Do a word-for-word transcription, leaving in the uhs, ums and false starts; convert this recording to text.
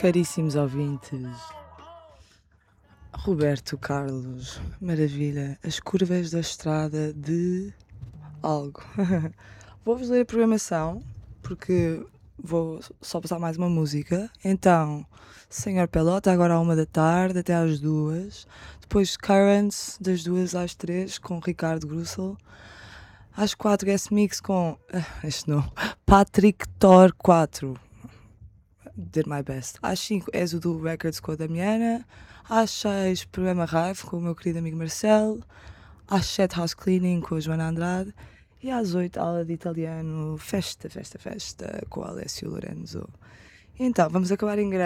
Caríssimos ouvintes, Roberto Carlos, maravilha, as curvas da estrada de algo. Vou-vos ler a programação, porque vou só passar mais uma música. Então, Senhor Pelota, agora à uma da tarde, até às duas. Depois Currents, das duas às três, com Ricardo Grussel. Às quatro, Guest Mix com, ah, este não, Patrick Thor quatro. Did my best. Às cinco és o do Records com a Damiana. Às seis, programa Raive com o meu querido amigo Marcelo. Às sete, House Cleaning com a Joana Andrade. E às oito, aula de italiano, festa, festa, festa com o Alessio Lorenzo. Então, vamos acabar em grande.